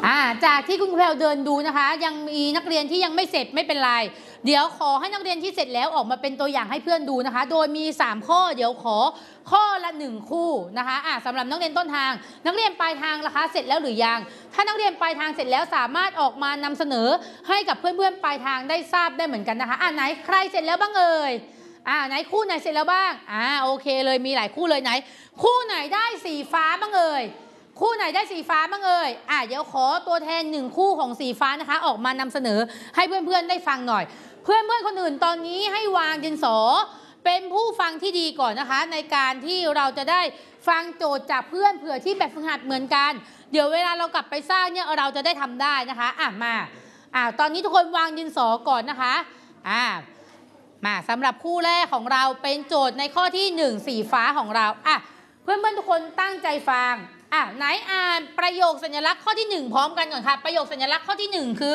จากที่คุณครูแพรวเดินดูนะคะยังมีนักเรียนที่ยังไม่เสร็จไม่เป็นไรเดี๋ยวขอให้นักเรียนที่เสร็จแล้วออกมาเป็นตัวอย่างให้เพื่อนดูนะคะโดยมี3ข้อเดี๋ยวขอข้อละ1คู่นะคะสำหรับนักเรียนต้นทางนักเรียนปลายทางนะคะเสร็จแล้วหรือยังถ้านักเรียนปลายทางเสร็จแล้วสามารถออกมานำเสนอให้กับเพื่อนๆปลายทางได้ทราบได้เหมือนกันนะคะไหนใครเสร็จแล้วบ้างเอ่ยไหนคู่ไหนเสร็จแล้วบ้างโอเคเลยมีหลายคู่เลยไหนคู่ไหนได้สีฟ้าบ้างเอ่ยคู่ไหนได้สีฟ้าบ้างเอ่ยเดี๋ยวขอตัวแทน1คู่ของสีฟ้านะคะออกมานำเสนอให้เพื่อนๆได้ฟังหน่อยเพื่อนๆคนอื่นตอนนี้ให้วางดินสอเป็นผู้ฟังที่ดีก่อนนะคะในการที่เราจะได้ฟังโจทย์จากเพื่อนเผื่อที่แบบฝึกหัดเหมือนกันเดี๋ยวเวลาเรากลับไปสร้างเนี่ยเราจะได้ทำได้นะคะมาตอนนี้ทุกคนวางดินสอก่อนนะคะมาสำหรับคู่แรกของเราเป็นโจทย์ในข้อที่1สีฟ้าของเราเพื่อนๆทุกคนตั้งใจฟังไหนอ่านประโยคสัญลักษณ์ข้อที่1พร้อมกันก่อนค่ะประโยคสัญลักษณ์ข้อที่1คือ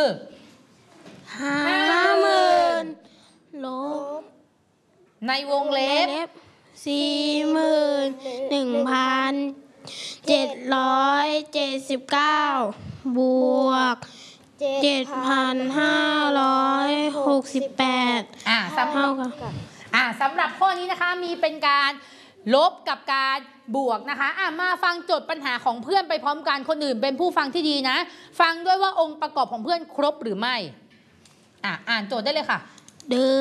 50,000 ลบในวงเล็บ 41,779 บวก 7,568 เท่ากันสำหรับข้อนี้นะคะมีเป็นการลบกับการบวกนะคะมาฟังโจทย์ปัญหาของเพื่อนไปพร้อมกันคนอื่นเป็นผู้ฟังที่ดีนะฟังด้วยว่าองค์ประกอบของเพื่อนครบหรือไม่อ่านโจทย์ได้เลยค่ะ